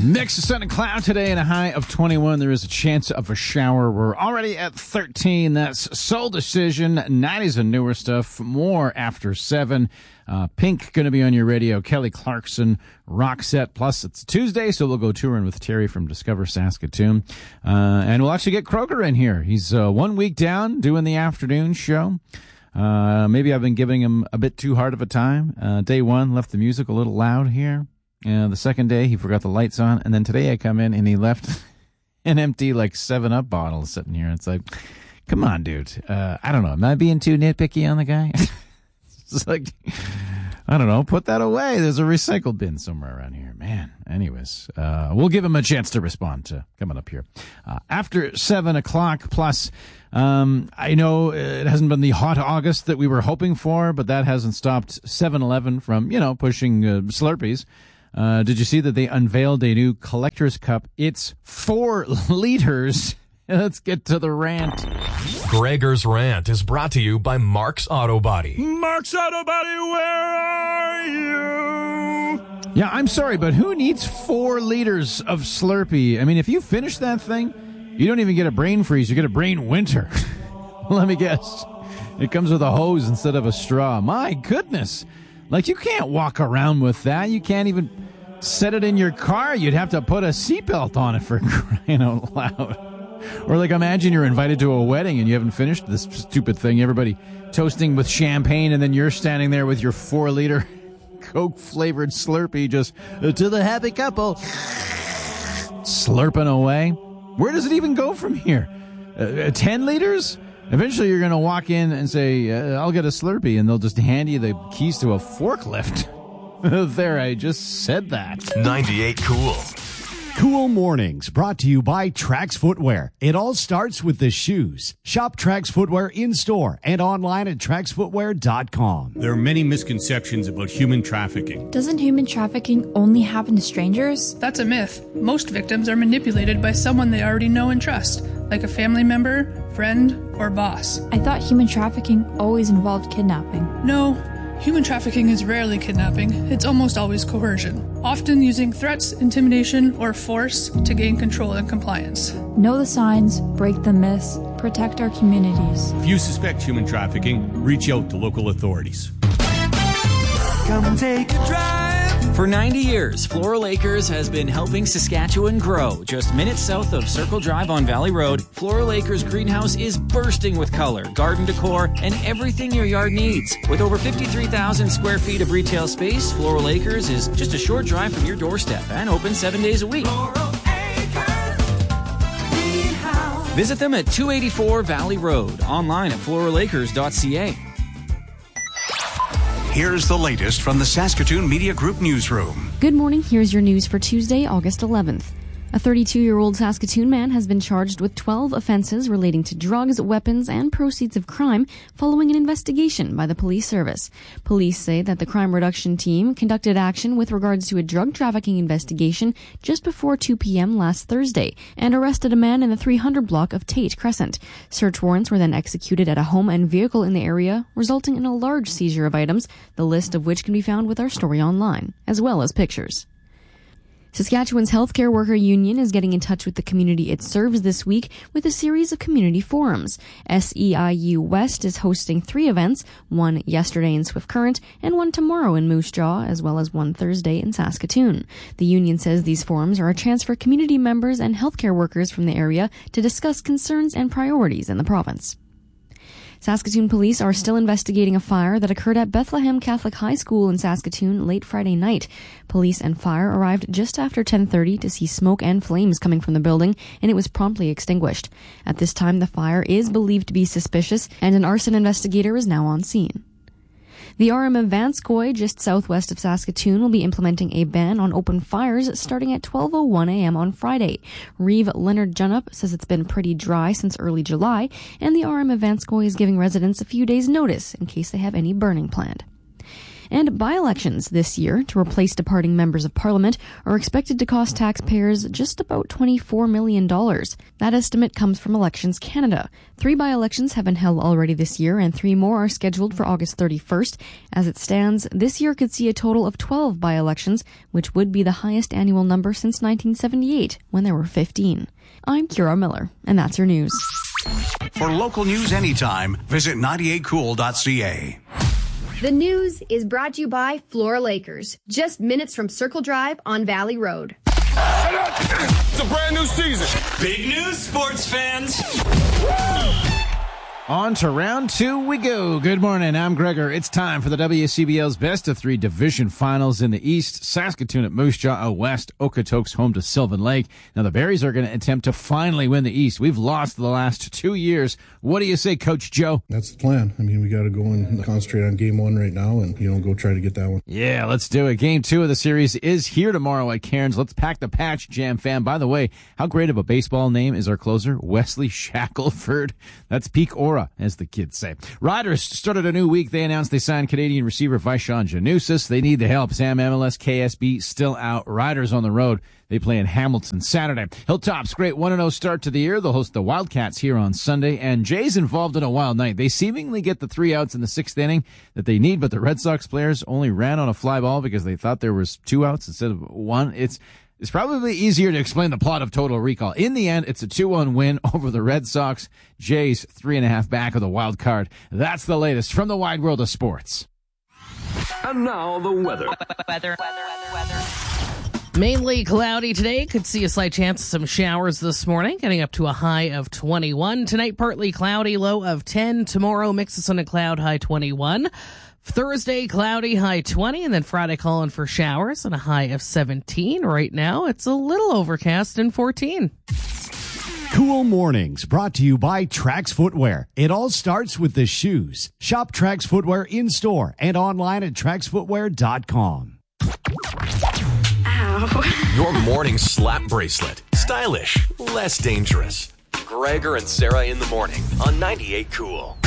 Next to sun and cloud today and a high of 21. There is a chance of a shower. We're already at 13. That's Soul Decision. 90s and newer stuff. More after 7. Pink going to be on your radio. Kelly Clarkson, Roxette. Plus, it's Tuesday, so we'll go touring with Terry from Discover Saskatoon. And we'll actually get Croker in here. He's 1 week down doing the afternoon show. Maybe I've been giving him a bit too hard of a time. Day one, left the music a little loud here. The second day, he forgot the lights on. And then today I come in and he left an empty, 7-Up bottle sitting here. It's like, come on, dude. I don't know. Am I being too nitpicky on the guy? It's like, I don't know. Put that away. There's a recycle bin somewhere around here. Man. Anyways, we'll give him a chance to respond to coming up here. After 7 o'clock plus, I know it hasn't been the hot August that we were hoping for, but that hasn't stopped 7-Eleven from, pushing Slurpees. Did you see that they unveiled a new collector's cup? It's 4 liters. Let's get to the rant. Gregor's Rant is brought to you by Mark's Auto Body. Mark's Auto Body, where are you? Yeah, I'm sorry, but who needs 4 liters of Slurpee? I mean, if you finish that thing, you don't even get a brain freeze. You get a brain winter. Let me guess. It comes with a hose instead of a straw. My goodness. You can't walk around with that. You can't even set it in your car. You'd have to put a seatbelt on it for crying out loud. Or imagine you're invited to a wedding and you haven't finished this stupid thing. Everybody toasting with champagne and then you're standing there with your 4-liter Coke-flavored Slurpee just to the happy couple. Slurping away. Where does it even go from here? 10 liters? Eventually you're going to walk in and say, I'll get a Slurpee, and they'll just hand you the keys to a forklift. There, I just said that. 98 Cool. Cool Mornings, brought to you by Trax Footwear. It all starts with the shoes. Shop Trax Footwear in-store and online at TraxFootwear.com. There are many misconceptions about human trafficking. Doesn't human trafficking only happen to strangers? That's a myth. Most victims are manipulated by someone they already know and trust, like a family member, friend, or boss. I thought human trafficking always involved kidnapping. No. Human trafficking is rarely kidnapping. It's almost always coercion, often using threats, intimidation, or force to gain control and compliance. Know the signs, break the myths, protect our communities. If you suspect human trafficking, reach out to local authorities. Come take a drive. For 90 years, Floral Acres has been helping Saskatchewan grow. Just minutes south of Circle Drive on Valley Road, Floral Acres greenhouse is bursting with color, garden decor, and everything your yard needs. With over 53,000 square feet of retail space, Floral Acres is just a short drive from your doorstep and open 7 days a week. Floral Acres Greenhouse. Visit them at 284 Valley Road, online at floralacres.ca. Here's the latest from the Saskatoon Media Group newsroom. Good morning. Here's your news for Tuesday, August 11th. A 32-year-old Saskatoon man has been charged with 12 offenses relating to drugs, weapons, and proceeds of crime following an investigation by the police service. Police say that the crime reduction team conducted action with regards to a drug trafficking investigation just before 2 p.m. last Thursday and arrested a man in the 300 block of Tate Crescent. Search warrants were then executed at a home and vehicle in the area, resulting in a large seizure of items, the list of which can be found with our story online, as well as pictures. Saskatchewan's Healthcare Worker Union is getting in touch with the community it serves this week with a series of community forums. SEIU West is hosting 3 events, one yesterday in Swift Current and one tomorrow in Moose Jaw, as well as one Thursday in Saskatoon. The union says these forums are a chance for community members and healthcare workers from the area to discuss concerns and priorities in the province. Saskatoon police are still investigating a fire that occurred at Bethlehem Catholic High School in Saskatoon late Friday night. Police and fire arrived just after 10:30 to see smoke and flames coming from the building, and it was promptly extinguished. At this time, the fire is believed to be suspicious, and an arson investigator is now on scene. The RM of Vanscoy, just southwest of Saskatoon, will be implementing a ban on open fires starting at 12:01 a.m. on Friday. Reeve Leonard Junup says it's been pretty dry since early July, and the RM of Vanscoy is giving residents a few days' notice in case they have any burning planned. And by-elections this year to replace departing members of Parliament are expected to cost taxpayers just about $24 million. That estimate comes from Elections Canada. 3 by-elections have been held already this year, and 3 more are scheduled for August 31st. As it stands, this year could see a total of 12 by-elections, which would be the highest annual number since 1978, when there were 15. I'm Kira Miller, and that's your news. For local news anytime, visit 98cool.ca. The news is brought to you by Flora Lakers, just minutes from Circle Drive on Valley Road. It's a brand new season. Big news, sports fans. On to round 2 we go. Good morning, I'm Gregor. It's time for the WCBL's best of 3 division finals in the East. Saskatoon at Moose Jaw out west. Okotoks home to Sylvan Lake. Now the Berries are going to attempt to finally win the East. We've lost the last 2 years. What do you say, Coach Joe? That's the plan. I mean, we got to go and concentrate on game 1 right now and, go try to get that one. Yeah, let's do it. Game 2 of the series is here tomorrow at Cairns. Let's pack the patch, Jam fam. By the way, how great of a baseball name is our closer? Wesley Shackelford. That's peak aura, as the kids say. Riders started a new week. They announced they signed Canadian receiver Vaishon Janusis. They need the help. Sam MLS KSB still out. Riders on the road. They play in Hamilton Saturday. Hilltops, great 1-0 start to the year. They'll host the Wildcats here on Sunday. And Jay's involved in a wild night. They seemingly get the 3 outs in the 6th inning that they need, but the Red Sox players only ran on a fly ball because they thought there was 2 outs instead of 1. It's probably easier to explain the plot of Total Recall. In the end, it's a 2-1 win over the Red Sox. Jays 3.5 back of the wild card. That's the latest from the wide world of sports. And now the weather. Mainly cloudy today. Could see a slight chance of some showers this morning, getting up to a high of 21. Tonight, partly cloudy, low of 10. Tomorrow, mix of sun and cloud, high 21. Thursday, cloudy, high 20, and then Friday calling for showers and a high of 17. Right now, it's a little overcast and 14. Cool Mornings, brought to you by Trax Footwear. It all starts with the shoes. Shop Trax Footwear in-store and online at traxfootwear.com. Ow. Your morning slap bracelet. Stylish, less dangerous. Gregor and Sarah in the morning on 98 Cool.